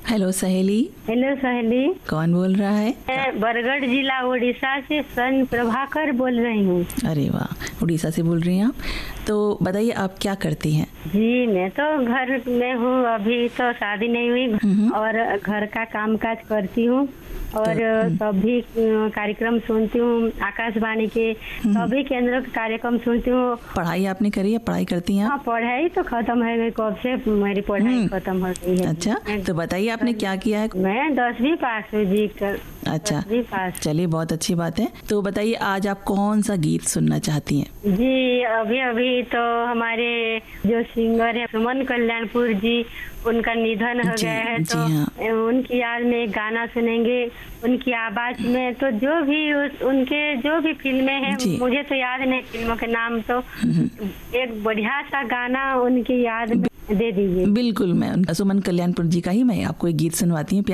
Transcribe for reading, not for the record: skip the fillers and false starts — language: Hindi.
हेलो सहेली। हेलो सहेली, कौन बोल रहा है? मैं बरगढ़ जिला उड़ीसा से सन प्रभाकर बोल रही हूँ। अरे वाह, उड़ीसा से बोल रही हैं आप। तो बताइए आप क्या करती हैं? जी मैं तो घर में हूँ, अभी तो शादी नहीं हुई और घर का काम काज करती हूँ और सभी कार्यक्रम सुनती हूँ, आकाशवाणी के सभी केंद्रों के कार्यक्रम सुनती हूँ। पढ़ाई आपने करी है? पढ़ाई करती हैं आप? हाँ, पढ़ाई तो खत्म है मेरी, कब से मेरी पढ़ाई खत्म हो गई है। अच्छा, तो बताइए आपने क्या किया है? मैं 10वीं पास हुई जी। अच्छा, 10वीं पास। चलिए बहुत अच्छी बात है। तो बताइए आज आप कौन सा गीत सुनना चाहती हैं? जी अभी अभी तो हमारे जो सिंगर है सुमन कल्याणपुर जी, उनका निधन हो गया है, तो हाँ। उनकी याद में एक गाना सुनेंगे उनकी आवाज में। तो जो भी उनके जो भी फिल्में हैं, मुझे तो याद नहीं फिल्मों के नाम, तो एक बढ़िया सा गाना उनकी याद में दे दीजिए। बिल्कुल, मैं सुमन कल्याणपुर जी का ही मैं आपको एक गीत सुनवाती हूँ।